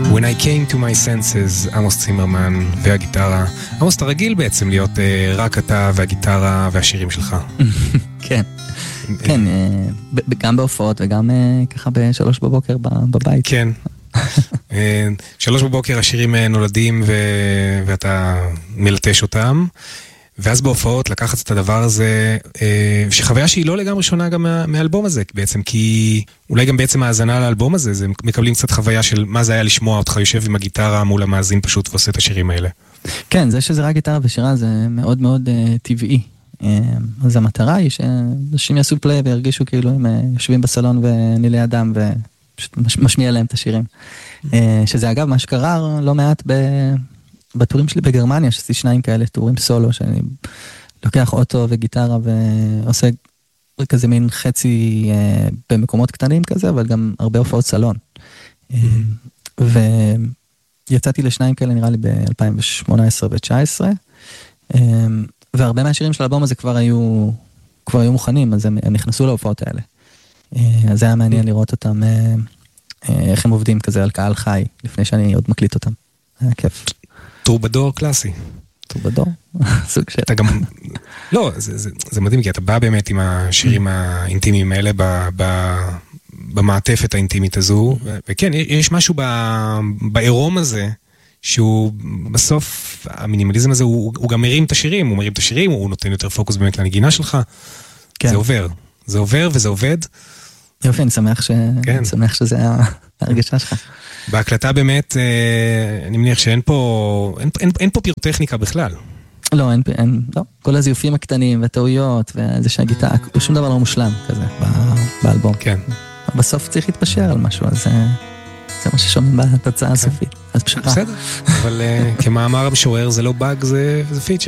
When I came to my senses, עמוס צימרמן והגיטרה. עמוס, אתה רגיל בעצם להיות רק אתה והגיטרה והשירים שלך. כן, כן, גם בהופעות וגם ככה ב3 בבוקר בבית. כן. 3 בבוקר השירים נולדים ואתה מלטש אותם. ואז בהופעות לקחת את הדבר הזה, שחוויה שהיא לא לגמרי שונה גם מהאלבום הזה בעצם, כי אולי גם בעצם ההאזנה לאלבום הזה, זה מקבלים קצת חוויה של מה זה היה לשמוע אותך יושב עם הגיטרה מול המאזין פשוט ועושה את השירים האלה. כן, זה שזה רק גיטרה ושירה זה מאוד מאוד טבעי. אז המטרה היא שאנשים יעשו פליי וירגישו כאילו הם יושבים בסלון ואני לידם ופשוט משמיע להם את השירים. שזה אגב מה שקרה לא מעט בטורים שלי בגרמניה, שעשיתי 2 כאלה טורים סולו, שאני לוקח אוטו וגיטרה ועושה כזה מין חצי במקומות קטנים כזה, אבל גם הרבה הופעות סלון. ויצאתי ל2 כאלה נראה לי ב-2018 ו-2019, והרבה מהשירים של האלבום הזה כבר היו מוכנים, אז הם נכנסו להופעות האלה. אז זה היה מעניין לראות אותם, איך הם עובדים כזה על קהל חי, לפני שאני עוד מקליט אותם. היה כיף. טרובדור קלאסי. טרובדור? סוג של... אתה גם... לא, זה מדהים, כי אתה בא באמת עם השירים האינטימיים האלה, במעטפת האינטימית הזו, וכן, יש משהו בעירום הזה, שהוא בסוף, המינימליזם הזה, הוא גם מרים את השירים, הוא נותן יותר פוקוס באמת לנגינה שלך, זה עובר, וזה עובד. יופי, אני שמח שזה ההרגשה שלך. בהקלטה באמת, אני מניח שאין פה פירוטכניקה בכלל. לא, אין, לא. כל הזיופים הקטנים והטעויות, וזה שהגיטרה, שום דבר לא מושלם כזה באלבום. כן. בסוף צריך להתפשר על משהו, אז זה מה ששומעים בתוצאה הסופית. אז פשרה. בסדר, אבל כמאמר המשורר זה לא באג, זה פיצ'ר.